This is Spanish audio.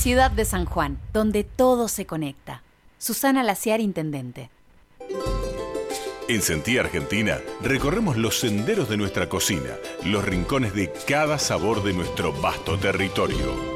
Ciudad de San Juan, donde todo se conecta. Susana Laciar, intendente. En Sentí Argentina recorremos los senderos de nuestra cocina, los rincones de cada sabor de nuestro vasto territorio.